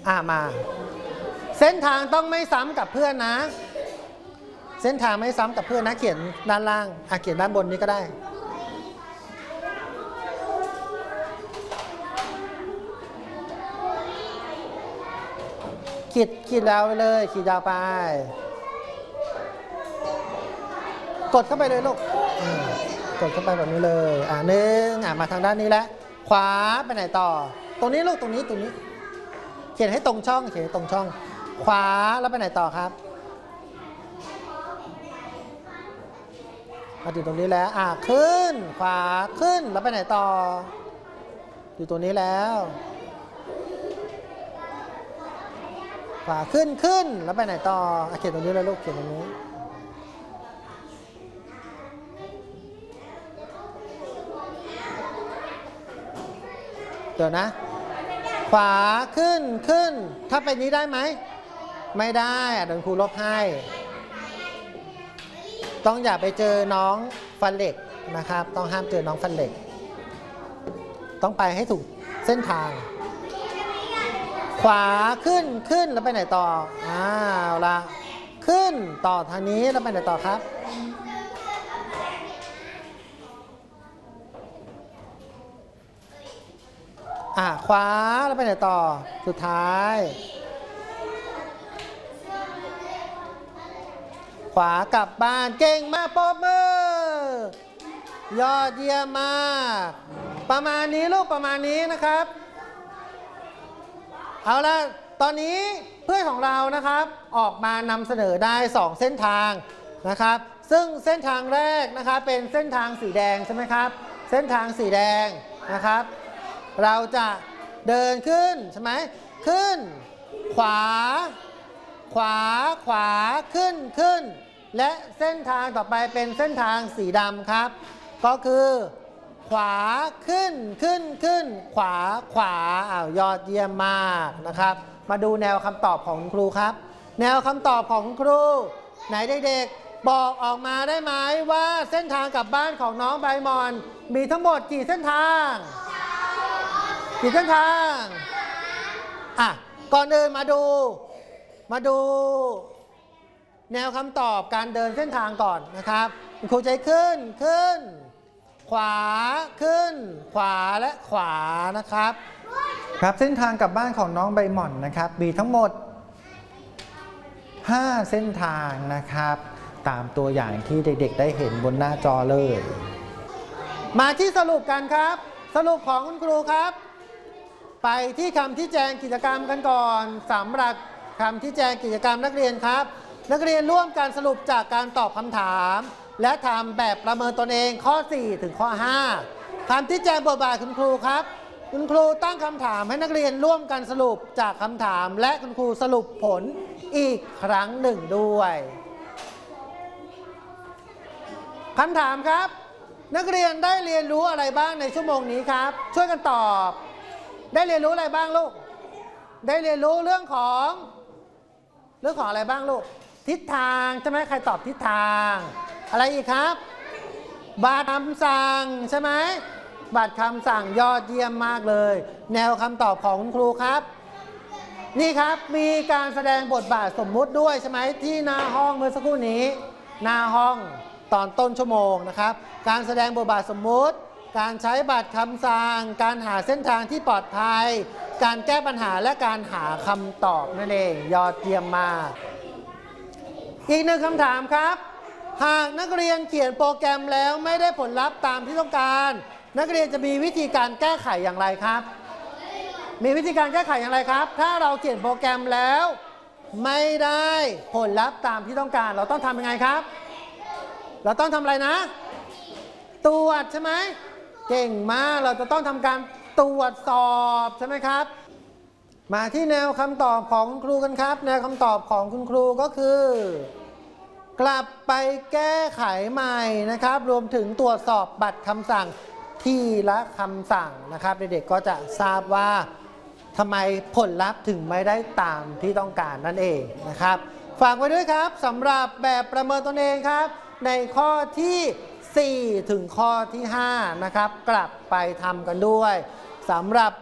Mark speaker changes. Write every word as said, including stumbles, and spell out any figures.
Speaker 1: อ่ามาเส้นทางต้องไม่ซ้ำกับเพื่อนนะเส้นทางไม่ซ้ำกับเพื่อนนะเขียนด้านล่างอ่ะเขียนด้านบนนี้ก็ได้ขีดขีดยาวไปเลยขีดยาวไปกดเข้าไปเลยลูกกดเข้าไปแบบนี้เลยอ่าหนึ่งอ่ามาทางด้านนี้แล้วขวาไปไหนต่อตรงนี้ลูกตรงนี้ตรงนี้เขียนให้ตรงช่องเขียนให้ตรงช่องขวาแล้วไปไหนต่อครับมาถึงตรงนี้แล้วอ่าขึ้นขวาขึ้นแล้วไปไหนต่ออยู่ตรงนี้แล้วขวาขึ้นขึ้นแล้วไปไหนต่ออ่ะเขียนตรงนี้เลยลูกเขียนตรงนี้เดี๋ยวนะขวาขึ้นขึ้นถ้าเป็นนี้ได้ไหมไม่ได้อ่ะเดี๋ยวครูลบให้ต้องอย่าไปเจอน้องฟันเหล็กนะครับต้องห้ามเจอน้องฟันเหล็กต้องไปให้ถูกเส้นทางขวาขึ้นขึ้นแล้วไปไหนต่ออ้าวละขึ้นต่อทางนี้แล้วไปไหนต่อครับอ่าขวาแล้วไปไหนต่อสุดท้ายขวากลับบ้านเก่งมากปรบมือยอดเยี่ยมมากประมาณนี้ลูกประมาณนี้นะครับเอาละตอนนี้เพื่อนของเรานะครับออกมานำเสนอได้สองเส้นทางนะครับซึ่งเส้นทางแรกนะครับเป็นเส้นทางสีแดงใช่ไหมครับเส้นทางสีแดงนะครับเราจะเดินขึ้นใช่ไหมขึ้นขวาขวาขวาขึ้นขึ้นและเส้นทางต่อไปเป็นเส้นทางสีดำครับก็คือขวาขึ้นขึ้นขึ้นขวาขวาอ้าวยอดเยี่ยมมากนะครับมาดูแนวคำตอบของครูครับแนวคำตอบของครูไหนเด็กๆบอกออกมาได้ไหมว่าเส้นทางกลับบ้านของน้องใบมอนมีทั้งหมดกี่เส้นทางกี่เส้นทางอ่ะก่อนอื่นมาดูมาดูแนวคำตอบการเดินเส้นทางก่อนนะครับครูใจขึ้นขึ้นขวาขึ้นขวาและขวานะครับครับเส้นทางกลับบ้านของน้องใบหม่อนนะครับมีทั้งหมดห้าเส้นทางนะครับตามตัวอย่างที่เด็กๆได้เห็นบนหน้าจอเลยมาที่สรุปกันครับสรุปของคุณครูครับไปที่คำที่แจงกิจกรรมกันก่อนสำหรับคำที่แจงกิจกรรมนักเรียนครับนักเรียนร่วมกันสรุปจากการตอบคำถามและทำแบบประเมินตนเองข้อสี่ถึงข้อห้าคำที่แจงบทบาทคุณครูครับคุณครูตั้งคำถามให้นักเรียนร่วมกันสรุปจากคำถามและคุณครูสรุปผลอีกครั้งหนึ่งด้วยคำถามครับนักเรียนได้เรียนรู้อะไรบ้างในชั่วโมงนี้ครับช่วยกันตอบได้เรียนรู้อะไรบ้างลูกได้เรียนรู้เรื่องของเรื่องของอะไรบ้างลูกทิศทางใช่ไหมใครตอบทิศทางอะไรอีกครับบัตรคำสั่งใช่ไหมบัตรคำสั่งยอดเยี่ยมมากเลยแนวคำตอบของคุณครูครับนี่ครับมีการแสดงบทบาทสมมุติด้วยใช่ไหมที่หน้าห้องเมื่อสักครู่นี้หน้าห้องตอนต้นชั่วโมงนะครับการแสดงบทบาทสมมุติการใช้บัตรคำสั่งการหาเส้นทางที่ปลอดภัยการแก้ปัญหาและการหาคำตอบนั่นเองยอดเยี่ยมมากอีกหนึ่งคำถามครับหากนักเรียนเขียนโปรแกรมแล้วไม่ได้ผลลัพธ์ตามที่ต้องการนักเรียนจะมีวิธีการแก้ไขอย่างไรครับมีวิธีการแก้ไขอย่างไรครับถ้าเราเขียนโปรแกรมแล้วไม่ได้ผลลัพธ์ตามที่ต้องการเราต้องทำยังไงครับเราต้องทำอะไรนะตรวจใช่ไหมเก่งมากเราจะต้องทำการตรวจสอบใช่ไหมครับมาที่แนวคำตอบของคุณครูกันครับแนวคำตอบของคุณครูก็คือกลับไปแก้ไขใหม่นะครับรวมถึงตรวจสอบบัตรคำสั่งทีละคำสั่งนะครับเด็กๆก็จะทราบว่าทำไมผลลัพธ์ถึงไม่ได้ตามที่ต้องการนั่นเองนะครับฝากไว้ด้วยครับสำหรับแบบประเมินตนเองครับในข้อที่สี่ถึงข้อที่ห้านะครับกลับไปทำกันด้วยสำหรับ